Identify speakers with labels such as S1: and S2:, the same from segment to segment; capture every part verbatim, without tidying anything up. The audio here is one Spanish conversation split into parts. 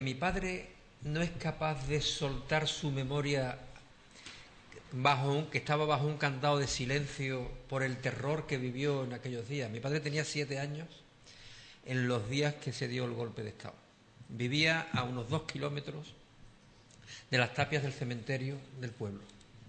S1: Mi padre no es capaz de soltar su memoria bajo un, que estaba bajo un candado de silencio por el terror que vivió en aquellos días. Mi padre tenía siete años en los días que se dio el golpe de Estado. Vivía a unos dos kilómetros de las tapias del cementerio del pueblo.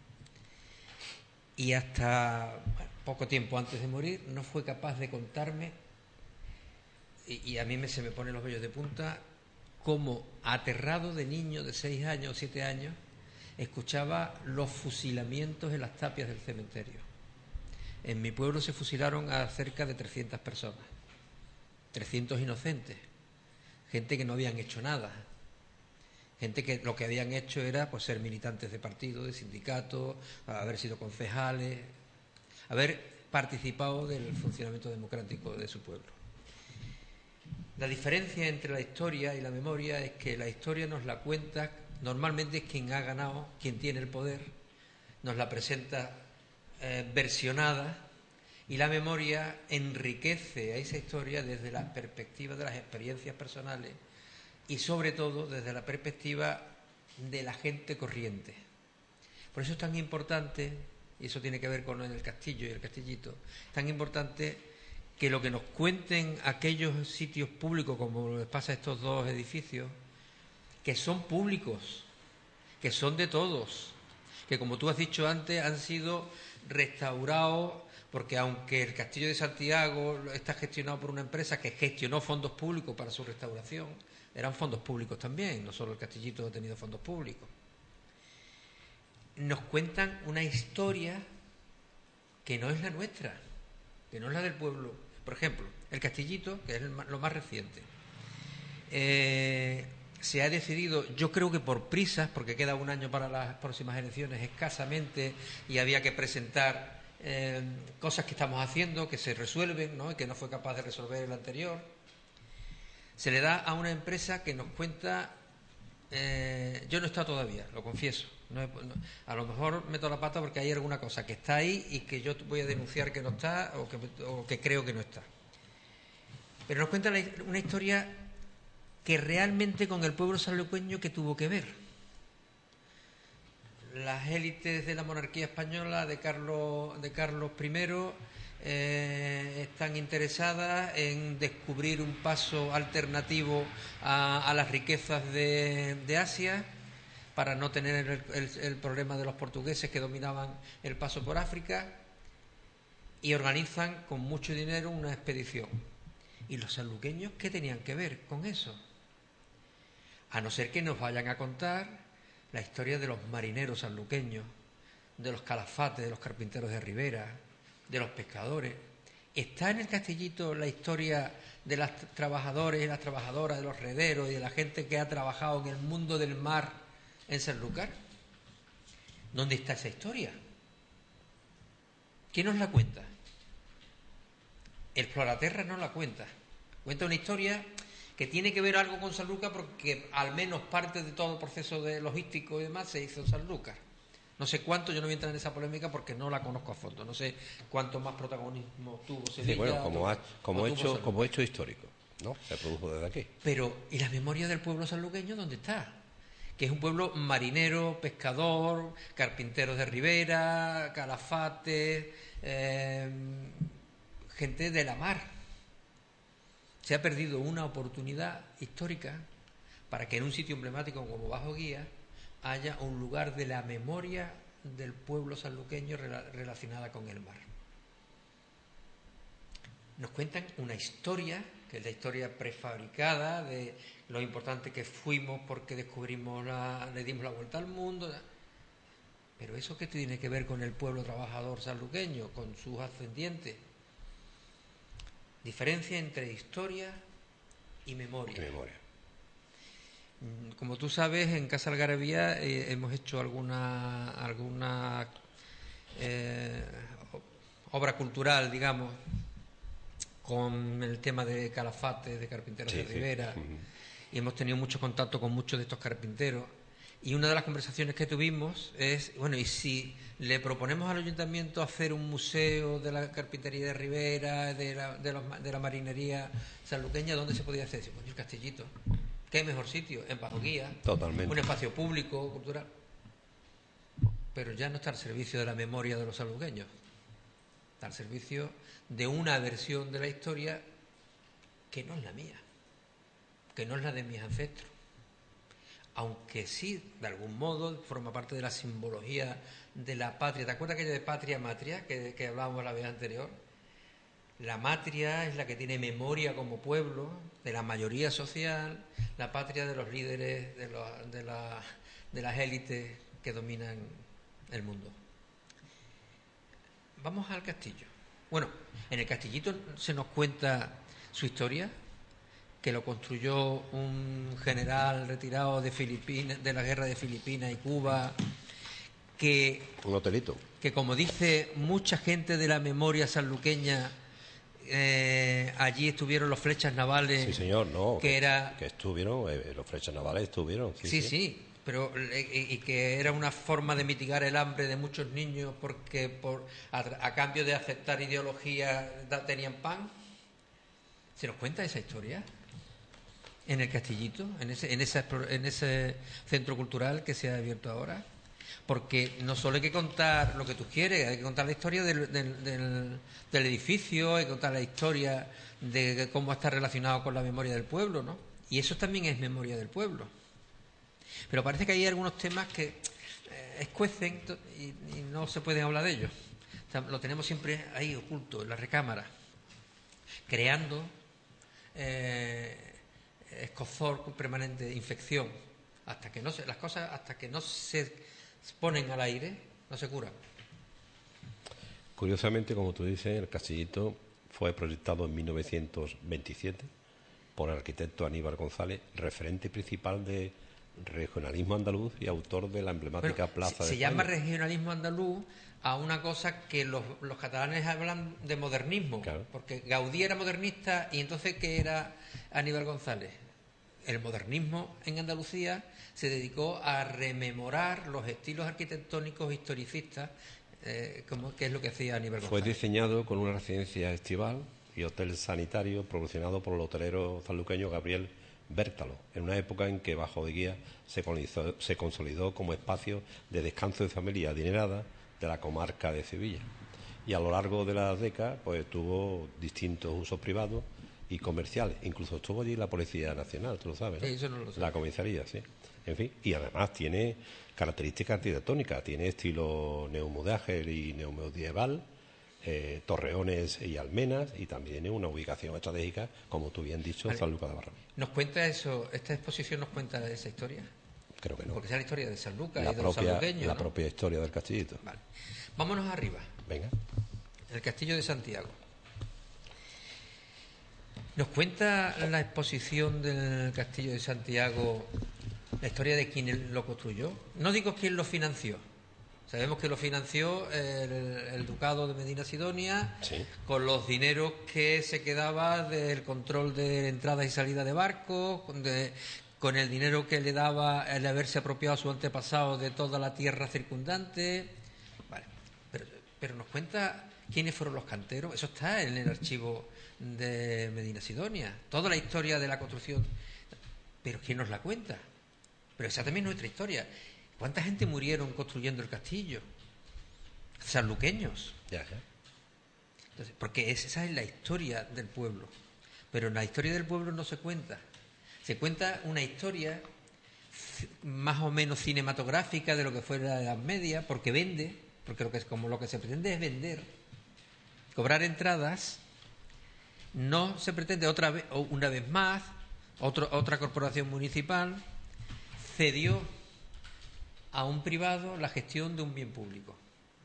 S1: Y hasta bueno, poco tiempo antes de morir no fue capaz de contarme, y, y a mí me, se me ponen los vellos de punta, como aterrado de niño de seis años o siete años escuchaba los fusilamientos en las tapias del cementerio. En mi pueblo se fusilaron a cerca de trescientas personas, trescientos inocentes, gente que no habían hecho nada, gente que lo que habían hecho era pues ser militantes de partidos, de sindicatos, haber sido concejales, haber participado del funcionamiento democrático de su pueblo. La diferencia entre la historia y la memoria es que la historia nos la cuenta, normalmente es quien ha ganado, quien tiene el poder, nos la presenta eh, versionada, y la memoria enriquece a esa historia desde la perspectiva de las experiencias personales y sobre todo desde la perspectiva de la gente corriente. Por eso es tan importante, y eso tiene que ver con el castillo y el castillito, tan importante que lo que nos cuenten aquellos sitios públicos, como les pasa a estos dos edificios, que son públicos, que son de todos, que como tú has dicho antes han sido restaurados, porque aunque el Castillo de Santiago está gestionado por una empresa que gestionó fondos públicos para su restauración, eran fondos públicos también, no solo el Castillito ha tenido fondos públicos. Nos cuentan una historia que no es la nuestra, que no es la del pueblo. Por ejemplo, el Castillito, que es el, lo más reciente, eh, se ha decidido, yo creo que por prisas, porque queda un año para las próximas elecciones escasamente, y había que presentar eh, cosas que estamos haciendo, que se resuelven, ¿no? Y que no fue capaz de resolver el anterior. Se le da a una empresa que nos cuenta, eh, yo no he estado todavía, lo confieso, no he, no, a lo mejor meto la pata porque hay alguna cosa que está ahí y que yo voy a denunciar que no está o que, o que creo que no está, pero nos cuenta la, una historia que realmente con el pueblo sanluqueño que tuvo que ver. Las élites de la monarquía española de Carlos, de Carlos primero eh, están interesadas en descubrir un paso alternativo a, a las riquezas de, de Asia, para no tener el, el, el problema de los portugueses que dominaban el paso por África, y organizan con mucho dinero una expedición. ¿Y los sanluqueños qué tenían que ver con eso? A no ser que nos vayan a contar la historia de los marineros sanluqueños, de los calafates, de los carpinteros de Ribera, de los pescadores. ¿Está en el Castillito la historia de los trabajadores y las trabajadoras, de los rederos y de la gente que ha trabajado en el mundo del mar en Sanlúcar? ¿Dónde está esa historia? ¿Quién nos la cuenta? El Exploraterra no la cuenta. Cuenta una historia que tiene que ver algo con Sanlúcar, porque al menos parte de todo el proceso de logístico y demás se hizo en Sanlúcar. No sé cuánto, yo no voy a entrar en esa polémica porque no la conozco a fondo. No sé cuánto más protagonismo tuvo Sevilla.
S2: Sí, bueno, como,
S1: tuvo,
S2: ha, como, hecho, como hecho histórico, ¿no? Se produjo desde aquí.
S1: Pero, ¿y la memoria del pueblo sanluqueño dónde está? Que es un pueblo marinero, pescador, carpinteros de Ribera, calafates, eh, gente de la mar. Se ha perdido una oportunidad histórica para que en un sitio emblemático como Bajo Guía haya un lugar de la memoria del pueblo sanluqueño relacionada con el mar. Nos cuentan una historia, que es la historia prefabricada de lo importante que fuimos porque descubrimos la, le dimos la vuelta al mundo. Pero eso que tiene que ver con el pueblo trabajador sanluqueño, con sus ascendientes. Diferencia entre historia y memoria.
S2: Y memoria.
S1: Como tú sabes, en Casa Algarabía eh, hemos hecho alguna alguna eh, obra cultural, digamos, con el tema de calafates, de carpinteros sí, de Ribera, sí. Uh-huh. Y hemos tenido mucho contacto con muchos de estos carpinteros. Y una de las conversaciones que tuvimos es, bueno, ¿y si le proponemos al ayuntamiento hacer un museo de la carpintería de Ribera, de la, de los, de la marinería sanluqueña, dónde se podía hacer? Bueno, el Castillito. ¿Qué mejor sitio? En Parroquia.
S2: Totalmente.
S1: Un espacio público, cultural. Pero ya no está al servicio de la memoria de los sanluqueños. Está al servicio de una versión de la historia que no es la mía, que no es la de mis ancestros. Aunque sí, de algún modo, forma parte de la simbología de la patria. ¿Te acuerdas aquella de patria matria que, que hablábamos la vez anterior? La matria es la que tiene memoria como pueblo, de la mayoría social, la patria de los líderes, de, los, de, la, de las élites que dominan el mundo. Vamos al castillo. Bueno, en el castillito se nos cuenta su historia, que lo construyó un general retirado de Filipinas, de la guerra de Filipinas y Cuba, que,
S2: un hotelito,
S1: que como dice mucha gente de la memoria sanluqueña, eh, allí estuvieron los flechas navales.
S2: Sí, señor, no,
S1: que,
S2: que
S1: era
S2: que estuvieron, eh, los flechas navales estuvieron. Sí,
S1: sí,
S2: sí,
S1: sí, pero y, y que era una forma de mitigar el hambre de muchos niños porque por a, a cambio de aceptar ideología da, tenían pan. ¿Se nos cuenta esa historia? En el castillito, en ese, en, esa, en ese centro cultural que se ha abierto ahora. Porque no solo hay que contar lo que tú quieres, hay que contar la historia del, del, del, del edificio, hay que contar la historia de cómo está relacionado con la memoria del pueblo, ¿no? Y eso también es memoria del pueblo. Pero parece que hay algunos temas que eh, escuecen y, y no se pueden hablar de ellos. O sea, lo tenemos siempre ahí oculto, en la recámara, creando eh, escozor permanente, infección, hasta que no se, las cosas hasta que no se ponen al aire, no se curan.
S2: Curiosamente, como tú dices, el castillito fue proyectado en mil novecientos veintisiete por el arquitecto Aníbal González, referente principal de regionalismo andaluz y autor de la emblemática
S1: bueno,
S2: Plaza
S1: se,
S2: de
S1: se
S2: España.
S1: llama regionalismo andaluz a una cosa que los, los catalanes hablan de modernismo,
S2: claro,
S1: porque Gaudí era modernista y entonces ¿qué era Aníbal González? El modernismo en Andalucía se dedicó a rememorar los estilos arquitectónicos historicistas, eh, como que es lo que hacía Aníbal González.
S2: Fue diseñado con una residencia estival y hotel sanitario promocionado por el hotelero sanluqueño Gabriel Bértalo, en una época en que Bajo de Guía se consolidó, se consolidó como espacio de descanso de familia adinerada de la comarca de Sevilla. Y a lo largo de las décadas pues tuvo distintos usos privados y comerciales. Incluso estuvo allí la Policía Nacional, tú lo sabes, ¿no?
S1: Sí, eso no lo sé.
S2: La comisaría, sí. En fin, y además tiene características arquitectónicas, tiene estilo neomodágel y neomedieval, eh, torreones y almenas, y también tiene una ubicación estratégica, como tú bien dicho,
S1: vale.
S2: Sanlúcar de Barrameda.
S1: ¿Nos cuenta eso, esta exposición nos cuenta esa historia?
S2: Creo que no.
S1: Porque esa es la historia de Sanlúcar
S2: La
S1: y de los
S2: propia,
S1: sanluqueños,
S2: la
S1: ¿no?
S2: propia historia del castillito.
S1: Vale. Vámonos arriba.
S2: Venga.
S1: El Castillo de Santiago. ¿Nos cuenta la exposición del Castillo de Santiago la historia de quién lo construyó? No digo quién lo financió. Sabemos que lo financió el, el Ducado de Medina Sidonia,
S2: sí,
S1: con los dineros que se quedaba del control de entrada y salida de barcos, con, de, con el dinero que le daba el haberse apropiado a su antepasado de toda la tierra circundante. Vale. Pero, pero nos cuenta quiénes fueron los canteros. Eso está en el archivo de Medina Sidonia. Toda la historia de la construcción. Pero ¿quién nos la cuenta? Pero esa también es nuestra historia. ¿Cuánta gente murieron construyendo el castillo? Sanluqueños.
S2: Ya, ya.
S1: Entonces, porque esa es la historia del pueblo. Pero en la historia del pueblo no se cuenta. Se cuenta una historia más o menos cinematográfica de lo que fue la Edad Media, porque vende, porque lo que es como lo que se pretende es vender, cobrar entradas. No se pretende otra vez, o una vez más, otro, otra corporación municipal cedió a un privado la gestión de un bien público.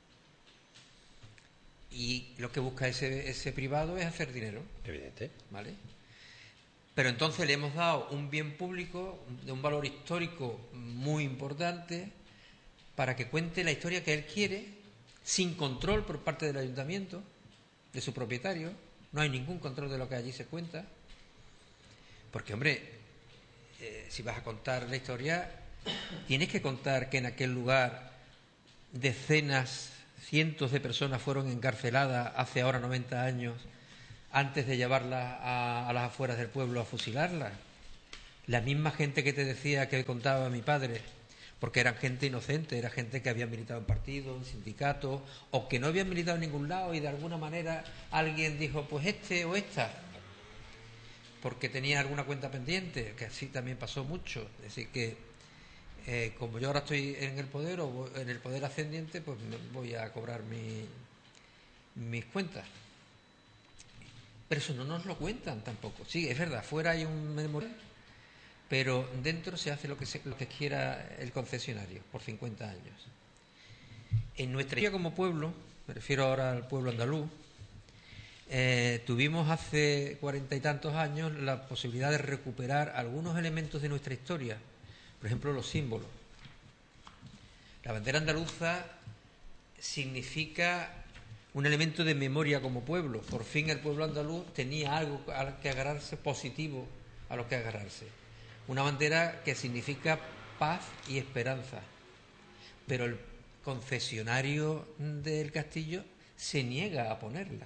S1: Y lo que busca ese, ese privado es hacer dinero.
S2: Evidente.
S1: ¿Vale? Pero entonces le hemos dado un bien público de un valor histórico muy importante para que cuente la historia que él quiere, sin control por parte del ayuntamiento, de su propietario. No hay ningún control de lo que allí se cuenta. Porque, hombre, eh, si vas a contar la historia, tienes que contar que en aquel lugar decenas, cientos de personas fueron encarceladas hace ahora noventa años antes de llevarlas a, a las afueras del pueblo a fusilarlas. La misma gente que te decía que contaba mi padre, porque eran gente inocente, era gente que había militado en partidos, en sindicatos, o que no había militado en ningún lado y de alguna manera alguien dijo, pues este o esta, porque tenía alguna cuenta pendiente, que así también pasó mucho. Es decir, que eh, como yo ahora estoy en el poder o en el poder ascendiente, pues me voy a cobrar mi, mis cuentas. Pero eso no nos lo cuentan tampoco. Sí, es verdad, fuera hay un memorial, pero dentro se hace lo que, se, lo que quiera el concesionario por cincuenta años. En nuestra historia como pueblo, me refiero ahora al pueblo andaluz, eh, tuvimos hace cuarenta y tantos años la posibilidad de recuperar algunos elementos de nuestra historia, por ejemplo los símbolos. La bandera andaluza significa un elemento de memoria como pueblo. Por fin el pueblo andaluz tenía algo a que agarrarse, positivo a lo que agarrarse. Una bandera que significa paz y esperanza. Pero el concesionario del castillo se niega a ponerla.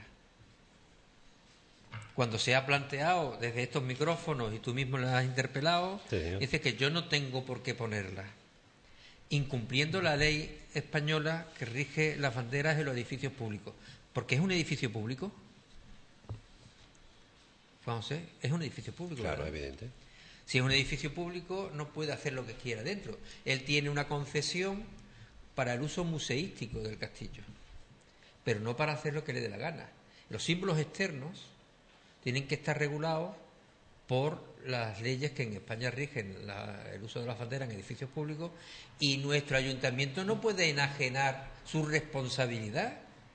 S1: Cuando se ha planteado desde estos micrófonos, y tú mismo la has interpelado, sí, dice que yo no tengo por qué ponerla, incumpliendo la ley española que rige las banderas en los edificios públicos. ¿Porque es un edificio público? Juan José, es un edificio público.
S2: Claro,
S1: ¿verdad?
S2: Evidente.
S1: Si es un edificio público, no puede hacer lo que quiera dentro. Él tiene una concesión para el uso museístico del castillo, pero no para hacer lo que le dé la gana. Los símbolos externos tienen que estar regulados por las leyes que en España rigen la, el uso de las banderas en edificios públicos, y nuestro ayuntamiento no puede enajenar su responsabilidad.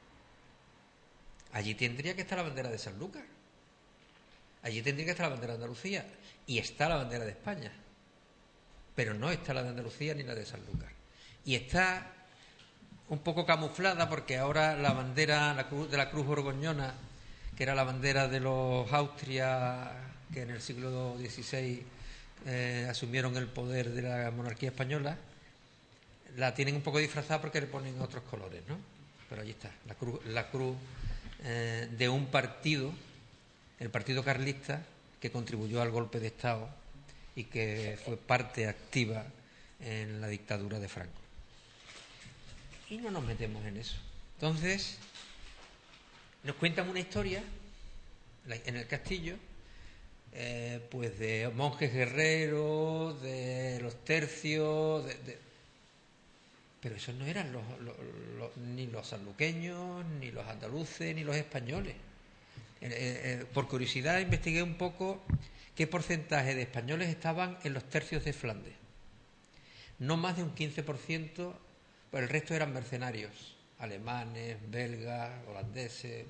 S1: Allí tendría que estar la bandera de Sanlúcar, allí tendría que estar la bandera de Andalucía, y está la bandera de España, pero no está la de Andalucía ni la de Sanlúcar. Y está un poco camuflada porque ahora la bandera la cruz, de la Cruz Borgoñona, que era la bandera de los Austria, que en el siglo dieciséis eh, asumieron el poder de la monarquía española, la tienen un poco disfrazada porque le ponen otros colores, ¿no? Pero allí está, la cruz, la cruz eh, de un partido, el Partido Carlista, que contribuyó al golpe de Estado y que fue parte activa en la dictadura de Franco. Y no nos metemos en eso. Entonces, nos cuentan una historia en el castillo, eh, pues de monjes guerreros, de los tercios, de, de... pero esos no eran los, los, los, ni los sanluqueños, ni los andaluces, ni los españoles. Eh, eh, por curiosidad investigué un poco qué porcentaje de españoles estaban en los tercios de Flandes. No más de un quince por ciento, pues el resto eran mercenarios, alemanes, belgas, holandeses.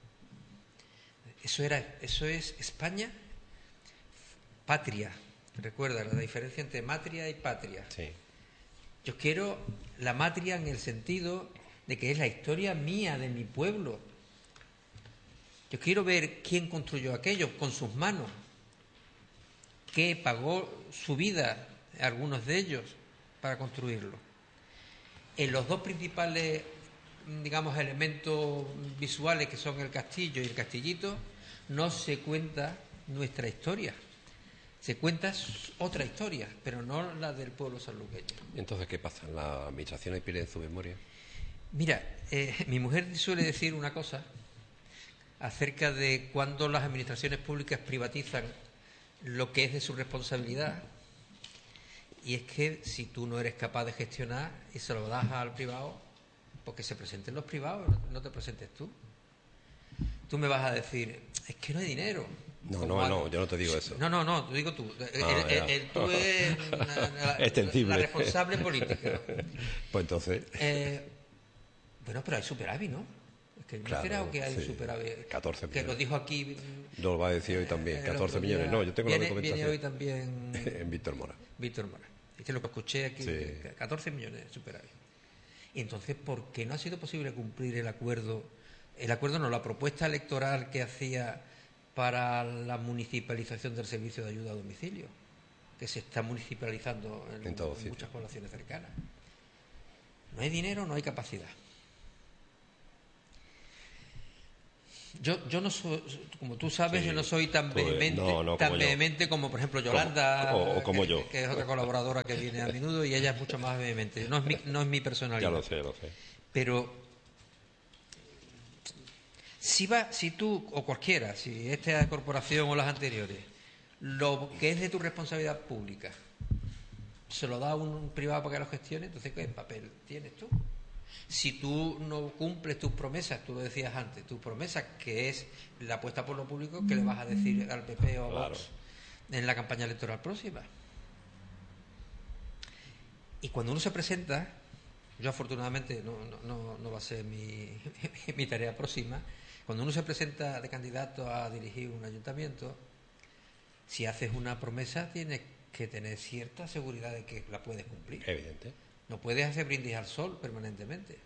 S1: Eso era, eso es España, patria. Recuerda la diferencia entre matria y patria.
S2: Sí.
S1: Yo quiero la matria en el sentido de que es la historia mía, de mi pueblo. Yo quiero ver quién construyó aquello con sus manos, qué pagó su vida, algunos de ellos, para construirlo. En los dos principales, digamos, elementos visuales, que son el castillo y el castillito, no se cuenta nuestra historia. Se cuenta otra historia, pero no la del pueblo sanluqueño.
S2: Entonces, ¿qué pasa? ¿La administración pide en su memoria?
S1: Mira, eh, mi mujer suele decir una cosa acerca de cuando las administraciones públicas privatizan lo que es de su responsabilidad, y es que si tú no eres capaz de gestionar y se lo das al privado, porque se presenten los privados, no te presentes tú. Tú me vas a decir, es que no hay dinero.
S2: No, no, algo. no, yo no te digo eso.
S1: No, no, no, te digo tú.
S2: Ah,
S1: el, el, el, tú es la,
S2: extensible.
S1: La responsable política.
S2: Pues entonces...
S1: Eh, bueno, pero hay superávit, ¿no? Es que me he enterado que hay
S2: sí,
S1: un superávit.
S2: catorce millones.
S1: Que lo dijo aquí...
S2: No lo va a decir hoy también, catorce millones. No, yo tengo
S1: viene,
S2: la documentación.
S1: Viene hoy también...
S2: en Víctor Mora.
S1: Víctor Mora. Es que lo que escuché aquí,
S2: sí.
S1: catorce millones de superávit. Y entonces, ¿por qué no ha sido posible cumplir el acuerdo? El acuerdo no, la propuesta electoral que hacía para la municipalización del servicio de ayuda a domicilio, que se está municipalizando en, en, en muchas poblaciones cercanas. No hay dinero, no hay capacidad. Yo, yo no soy, como tú sabes,
S2: Sí,
S1: yo no soy tan
S2: tú,
S1: vehemente,
S2: no, no,
S1: tan
S2: como yo.
S1: vehemente como, por ejemplo, Yolanda,
S2: Como- o- o como
S1: que,
S2: yo.
S1: que es otra colaboradora que viene a menudo, y ella es mucho más vehemente. No es mi, no es mi
S2: Ya
S1: personalidad.
S2: lo sé, ya lo sé.
S1: Pero si va, si tú o cualquiera, si esta corporación o las anteriores, lo que es de tu responsabilidad pública, se lo da a un privado para que lo gestione, entonces ¿qué papel tienes tú? Si tú no cumples tus promesas, tú lo decías antes, tus promesas, que es la apuesta por lo público, ¿qué le vas a decir al P P o a
S2: Claro.
S1: Vox en la campaña electoral próxima? Y cuando uno se presenta, yo afortunadamente no, no, no, no va a ser mi, mi tarea próxima, cuando uno se presenta de candidato a dirigir un ayuntamiento, si haces una promesa tienes que tener cierta seguridad de que la puedes cumplir.
S2: Evidente.
S1: No puedes hacer brindis al sol permanentemente.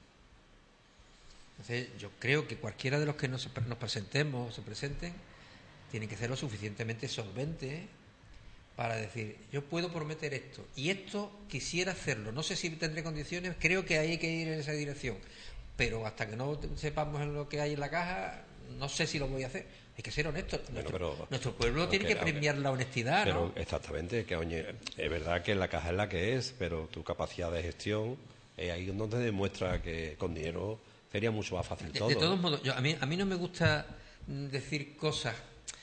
S1: Entonces, yo creo que cualquiera de los que nos, nos presentemos o se presenten tiene que ser lo suficientemente solvente para decir, yo puedo prometer esto y esto quisiera hacerlo. No sé si tendré condiciones, creo que hay que ir en esa dirección. Pero hasta que no sepamos lo que hay en la caja, no sé si lo voy a hacer. Hay que ser honestos.
S2: Bueno,
S1: Nuestro,
S2: pero-
S1: nuestro pueblo
S2: aunque-
S1: tiene que premiar
S2: aunque-
S1: la honestidad,
S2: Pero
S1: ¿no?
S2: exactamente, que oye, es verdad que la caja es la que es, pero tu capacidad de gestión es ahí donde demuestra que con dinero sería mucho más fácil
S1: De,
S2: todo.
S1: de todos
S2: ¿no?
S1: modos, yo, a, mí, a mí no me gusta mm, decir cosas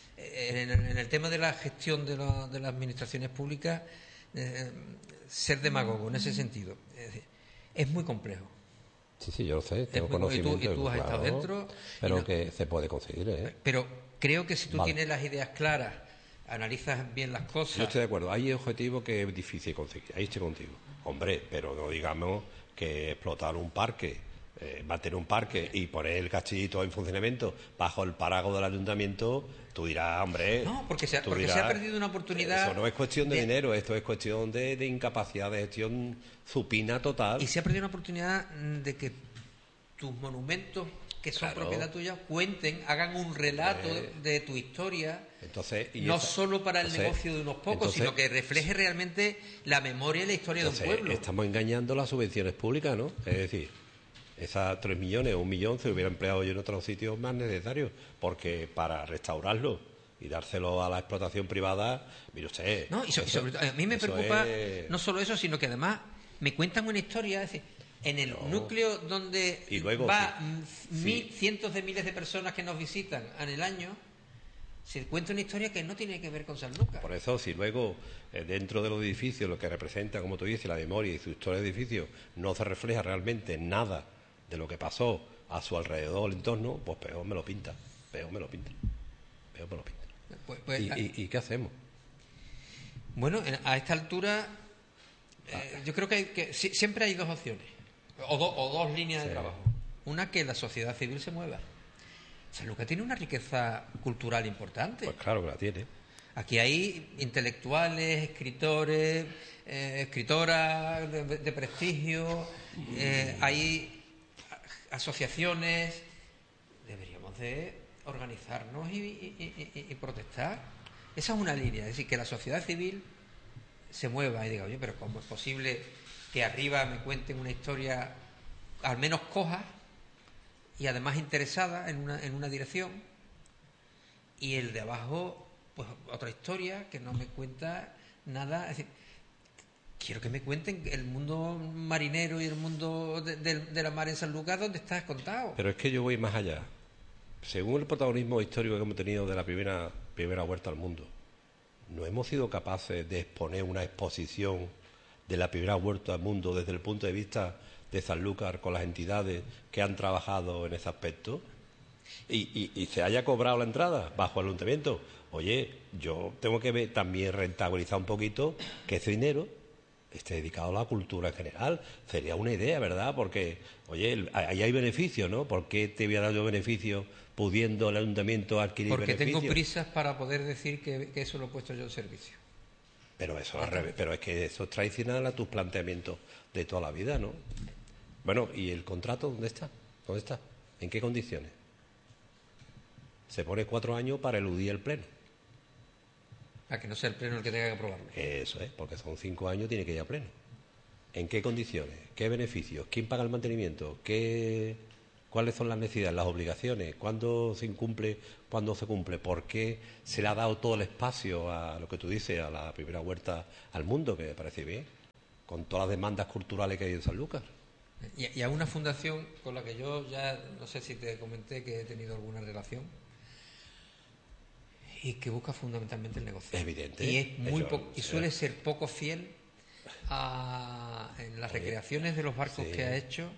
S1: eh, en, en el tema de la gestión de, lo- de las administraciones públicas, eh, ser demagogo en ese sentido. Es decir, es muy complejo.
S2: Sí, sí, yo lo sé, tengo
S1: muy- y tú-
S2: conocimiento.
S1: y tú has
S2: claro,
S1: estado dentro,
S2: Pero
S1: y no-
S2: que se puede conseguir, ¿eh?
S1: Pero creo que si tú
S2: Vale.
S1: tienes las ideas claras, analizas bien las cosas.
S2: Yo estoy de acuerdo, hay objetivos que es difícil conseguir, ahí estoy contigo. Hombre, pero no digamos que explotar un parque, eh, mantener un parque y poner el cachillito en funcionamiento bajo el paraguas del ayuntamiento, tú dirás, hombre...
S1: No, porque se ha-
S2: tú
S1: porque se
S2: dirás,
S1: ha perdido una oportunidad
S2: Eso no es cuestión de,
S1: de-
S2: dinero, esto es cuestión de, de incapacidad de gestión supina total.
S1: Y se ha perdido una oportunidad mm, de que tus monumentos, que son
S2: Claro.
S1: propiedad tuya, cuenten, hagan un relato
S2: Hombre.
S1: de tu historia.
S2: Entonces, y
S1: No
S2: esa-
S1: solo para el
S2: entonces-
S1: negocio de unos pocos,
S2: entonces-
S1: sino que refleje realmente la memoria y la historia
S2: Entonces,
S1: de un pueblo.
S2: estamos engañando las subvenciones públicas, ¿no? Es decir, esas tres millones o un millón se hubiera empleado yo en otros sitios más necesarios, porque para restaurarlo y dárselo a la explotación privada, mire usted...
S1: No, y, so- y
S2: eso-
S1: sobre todo, a mí me
S2: eso
S1: preocupa
S2: es-
S1: no solo eso, sino que además me cuentan una historia, es decir, en el
S2: No.
S1: núcleo donde
S2: Y luego,
S1: va
S2: sí.
S1: mm, mil- cientos de miles de personas que nos visitan en el año, se cuenta una historia que no tiene que ver con San Lucas.
S2: Por eso, si luego eh, dentro de los edificios lo que representa, como tú dices, la memoria y su historia de edificio no se refleja realmente nada de lo que pasó a su alrededor, el entorno, pues peor me lo pinta, peor me lo pinta, peor me lo pinta.
S1: Pues- pues,
S2: ¿Y,
S1: a-
S2: y- y qué hacemos?
S1: Bueno, en- a esta altura eh, yo creo que, hay que si- siempre hay dos opciones o, do- o dos líneas de
S2: Sí.
S1: trabajo. Una, que la sociedad civil se mueva. San Lucas tiene una riqueza cultural importante.
S2: Pues claro que la tiene.
S1: Aquí hay intelectuales, escritores, eh, escritoras de, de prestigio, eh, hay a- asociaciones. Deberíamos de organizarnos y, y- y- y protestar. Esa es una línea, es decir, que la sociedad civil se mueva y diga, oye, pero ¿cómo es posible que arriba me cuenten una historia al menos coja y además interesada en una, en una dirección, y el de abajo pues otra historia que no me cuenta nada? Es decir, quiero que me cuenten el mundo marinero y el mundo de, de- de la mar en San Lucas donde está contado.
S2: Pero es que yo voy más allá. Según el protagonismo histórico que hemos tenido de la primera, primera vuelta al mundo, no hemos sido capaces de exponer una exposición de la primera vuelta al mundo desde el punto de vista de Sanlúcar con las entidades que han trabajado en ese aspecto y, y- y se haya cobrado la entrada bajo el ayuntamiento. Oye, yo tengo que ver, también rentabilizar un poquito que ese dinero esté dedicado a la cultura en general. Sería una idea, ¿verdad? Porque, oye, el- ahí hay beneficios, ¿no? ¿Por qué te voy a dar yo beneficios pudiendo el ayuntamiento adquirir
S1: Porque
S2: beneficios?
S1: tengo prisas para poder decir que, que eso lo he puesto yo en servicio.
S2: Pero eso al revés, pero es que eso es traicionar a tus planteamientos de toda la vida, ¿no? Bueno, ¿y el contrato dónde está? ¿Dónde está? ¿En qué condiciones? Se pone cuatro años para eludir el pleno.
S1: A que no sea el pleno el que tenga que aprobarlo.
S2: Eso es, porque son cinco años, tiene que ir a pleno. ¿En qué condiciones? ¿Qué beneficios? ¿Quién paga el mantenimiento? ¿Qué, ¿Cuáles son las necesidades, las obligaciones? ¿Cuándo se incumple, cuándo se cumple? ¿Por qué se le ha dado todo el espacio a lo que tú dices, a la primera huerta al mundo, que me parece bien, con todas las demandas culturales que hay en Sanlúcar?
S1: Y, y a una fundación con la que yo ya, no sé si te comenté que he tenido alguna relación, y que busca fundamentalmente el negocio.
S2: Evidente.
S1: Y, es muy
S2: Eso,
S1: y suele ser poco fiel a, en las recreaciones de los barcos
S2: sí.
S1: que ha hecho.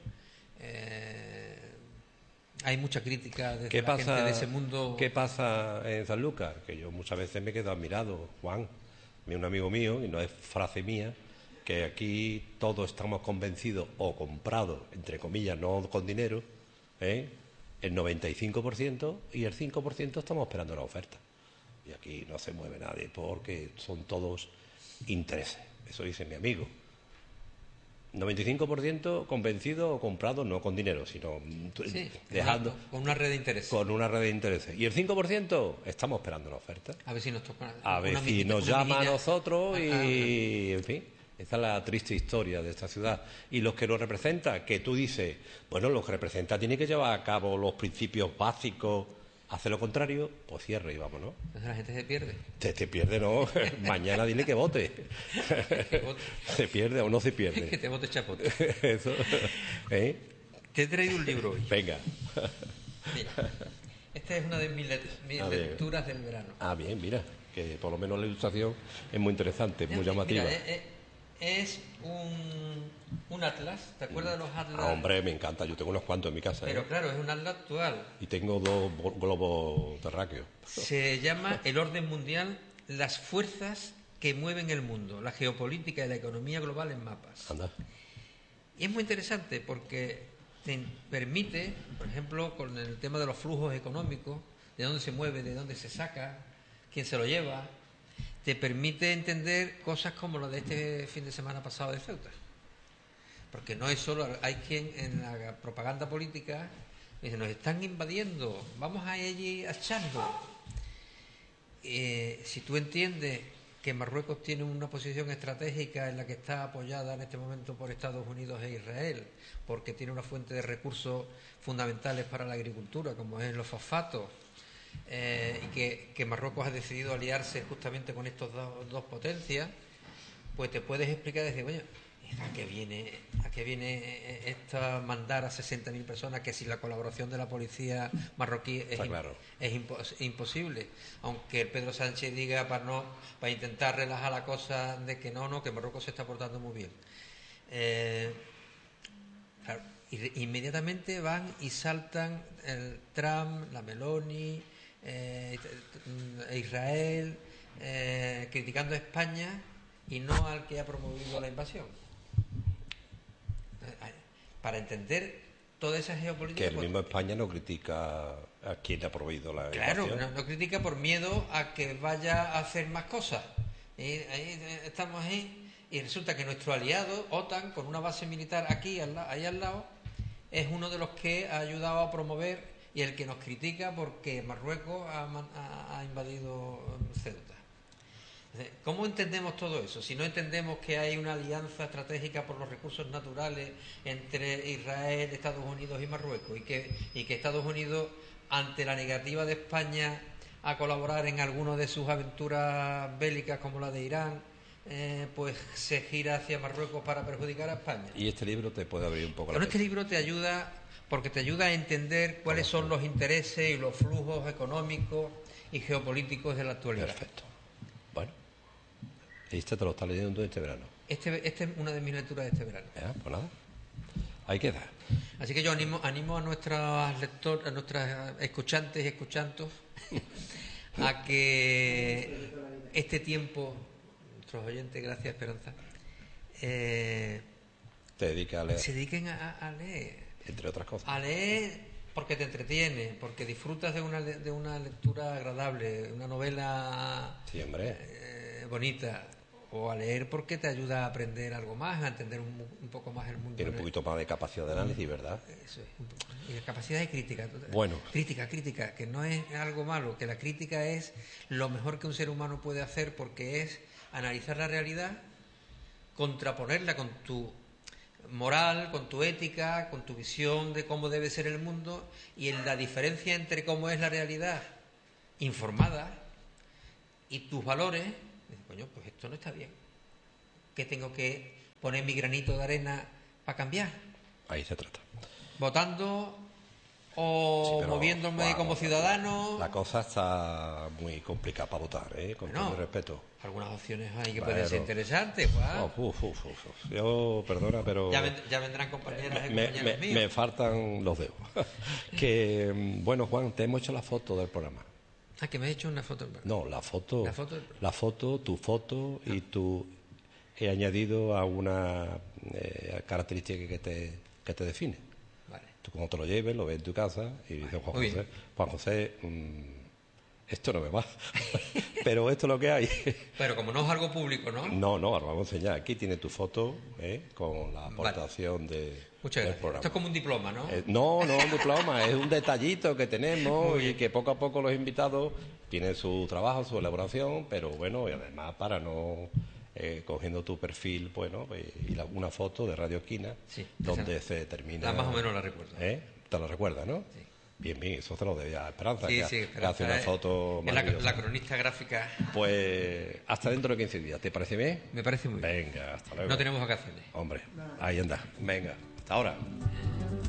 S1: Eh, hay mucha crítica desde
S2: ¿Qué
S1: la
S2: pasa,
S1: gente de ese mundo.
S2: ¿Qué pasa en Sanlúcar? Que yo muchas veces me quedo admirado, Juan, un amigo mío, y no es frase mía, que aquí todos estamos convencidos o comprados, entre comillas, no con dinero, ¿eh? el noventa y cinco por ciento, y el cinco por ciento estamos esperando una oferta. Y aquí no se mueve nadie porque son todos intereses. Eso dice mi amigo. noventa y cinco por ciento convencido o comprado, no con dinero, sino
S1: sí,
S2: dejando
S1: con una red de intereses.
S2: Con una red de intereses. Y el cinco por ciento estamos esperando la oferta.
S1: A ver si nos toca.
S2: A ver si nos llama a nosotros y, en fin, esa es la triste historia de esta ciudad. Y los que lo representan, que tú dices, bueno, los que representa tiene que llevar a cabo los principios básicos. Hace lo contrario, pues cierre y vámonos.
S1: Entonces la gente se pierde.
S2: Te, te pierde, no. Mañana dile que vote.
S1: Que vote.
S2: Se pierde o no se pierde.
S1: Que te vote chapote.
S2: Eso. ¿Eh?
S1: Te he traído un libro hoy.
S2: Venga.
S1: Mira, esta es una de mis, le mis lecturas del verano.
S2: Ah, bien, mira. Que por lo menos la ilustración es muy interesante, muy
S1: mira,
S2: llamativa.
S1: Mira, es, es un, un atlas. ¿Te acuerdas de los atlas?
S2: Ah, hombre, me encanta. Yo tengo unos cuantos en mi casa.
S1: Pero
S2: ¿eh?
S1: claro, es un atlas actual.
S2: Y tengo dos globos terráqueos.
S1: Se llama El orden mundial, las fuerzas que mueven el mundo, la geopolítica y la economía global en mapas.
S2: Anda.
S1: Y es muy interesante porque te permite, por ejemplo, con el tema de los flujos económicos, de dónde se mueve, de dónde se saca, quién se lo lleva, te permite entender cosas como lo de este fin de semana pasado de Ceuta. Porque no es solo, hay quien en la propaganda política dice, nos están invadiendo, vamos a allí a echarlo. Eh, si tú entiendes que Marruecos tiene una posición estratégica en la que está apoyada en este momento por Estados Unidos e Israel, porque tiene una fuente de recursos fundamentales para la agricultura, como es los fosfatos, eh, y que, que Marruecos ha decidido aliarse justamente con estas dos, dos potencias, pues te puedes explicar desde, oye, ¿a qué viene, a qué viene esta mandar a sesenta mil personas que sin la colaboración de la policía marroquí es,
S2: claro.
S1: es impos imposible? Aunque Pedro Sánchez diga para no para intentar relajar la cosa de que no, no, que Marruecos se está portando muy bien. Eh, claro, inmediatamente van y saltan el Trump, la Meloni, eh, Israel, eh, criticando a España y no al que ha promovido la invasión. Para entender toda esa geopolítica.
S2: Que el mismo España no critica a quien ha promovido la
S1: Claro,
S2: invasión.
S1: no, no critica por miedo a que vaya a hacer más cosas. Y ahí estamos ahí y resulta que nuestro aliado, OTAN, con una base militar aquí, ahí al lado, es uno de los que ha ayudado a promover y el que nos critica porque Marruecos ha, ha, ha invadido Ceuta. ¿Cómo entendemos todo eso? Si no entendemos que hay una alianza estratégica por los recursos naturales entre Israel, Estados Unidos y Marruecos y que, y que Estados Unidos, ante la negativa de España a colaborar en alguna de sus aventuras bélicas como la de Irán, eh, pues se gira hacia Marruecos para perjudicar a España.
S2: Y este libro te puede abrir un poco
S1: Pero
S2: la
S1: este libro te ayuda porque te ayuda a entender cuáles son los intereses y los flujos económicos y geopolíticos de la actualidad.
S2: Perfecto. Bueno, este te lo estás leyendo este verano.
S1: Este, este es una de mis lecturas de este verano.
S2: ¿Ya? Pues nada, ahí queda.
S1: Así que yo animo, animo a nuestras lectores, a nuestras escuchantes y escuchantos a que este tiempo, nuestros oyentes, gracias Esperanza, eh,
S2: te dedica a leer.
S1: Se dediquen a, a leer.
S2: Entre otras cosas.
S1: A leer porque te entretiene, porque disfrutas de una, de una lectura agradable, una novela
S2: sí, hombre.
S1: Eh, bonita. O a leer porque te ayuda a aprender algo más, a entender un, un poco más el mundo.
S2: Tiene un poquito más de capacidad de análisis, ¿verdad?
S1: Eso es. Y de capacidad de crítica.
S2: Bueno.
S1: Crítica, crítica, que no es algo malo, que la crítica es lo mejor que un ser humano puede hacer porque es analizar la realidad, contraponerla con tu moral, con tu ética, con tu visión de cómo debe ser el mundo y en la diferencia entre cómo es la realidad informada y tus valores, dices, coño, pues esto no está bien. ¿Qué tengo que poner mi granito de arena para cambiar?
S2: Ahí se trata.
S1: ¿Votando o
S2: Sí, pero,
S1: moviéndome
S2: Juan,
S1: como ciudadano?
S2: La cosa está muy complicada para votar, ¿eh? Con
S1: Bueno,
S2: todo el respeto.
S1: Algunas opciones hay que
S2: Bueno.
S1: pueden ser interesantes, Juan.
S2: Uf, uf, uf, uf, uf. Yo, perdona, pero...
S1: Ya, ven- ya vendrán compañeras y
S2: me,
S1: compañeros
S2: me-
S1: míos.
S2: me faltan los dedos. Que, mm, bueno, Juan, te hemos hecho la foto del programa.
S1: Ah, que me he hecho una foto.
S2: No, la foto,
S1: La foto del-
S2: la foto, tu foto y tu... He añadido a una eh, característica que te, que te define.
S1: Vale.
S2: Tú cuando te lo lleves, lo ves en tu casa y dices, Juan
S1: muy
S2: José,
S1: bien.
S2: Juan José, mm, esto no me va. Pero esto es lo que hay.
S1: Pero como no es algo público, ¿no?
S2: No, no, ahora vamos a enseñar. Aquí tiene tu foto ¿eh? con la aportación de,
S1: Muchas
S2: del
S1: gracias.
S2: programa.
S1: Esto es como un diploma, ¿no?
S2: Eh, no, no, un diploma, es un detallito que tenemos
S1: Muy
S2: y
S1: bien.
S2: que poco a poco los invitados tienen su trabajo, su elaboración, pero bueno, y además para no... Eh, cogiendo tu perfil, bueno, eh, y la- una foto de Radio Esquina,
S1: Sí,
S2: donde
S1: esa-
S2: se termina...
S1: la más o menos la recuerdo.
S2: ¿Eh? ¿Te lo recuerdas, no?
S1: Sí.
S2: Bien, bien, eso te lo debía a Esperanza,
S1: Sí,
S2: que,
S1: sí,
S2: que
S1: Esperanza
S2: hace una
S1: es-
S2: foto
S1: es la,
S2: maravillosa.
S1: la cronista gráfica.
S2: Pues hasta dentro de quince días, ¿te parece bien?
S1: Me parece muy bien.
S2: Venga, hasta luego.
S1: No tenemos vacaciones.
S2: Hombre, ahí anda. Venga, hasta ahora.